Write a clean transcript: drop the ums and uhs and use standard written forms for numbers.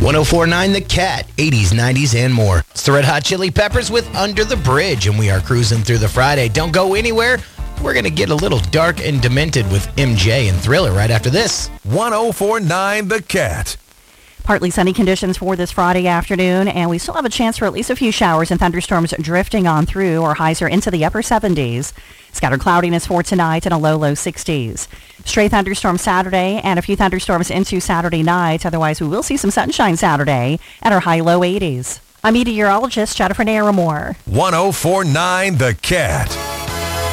1049 The Cat, 80s, 90s, and more. It's the Red Hot Chili Peppers with Under the Bridge, and we are cruising through the Friday. Don't go anywhere. We're going to get a little dark and demented with MJ and Thriller right after this. 1049 The Cat. Partly sunny conditions for this Friday afternoon, and we still have a chance for at least a few showers and thunderstorms drifting on through. Our highs are into the upper 70s. Scattered cloudiness for tonight and a low 60s. Stray thunderstorm Saturday and a few thunderstorms into Saturday night. Otherwise, we will see some sunshine Saturday at our high low 80s. I'm meteorologist Jennifer Naramore. 1049 The Cat.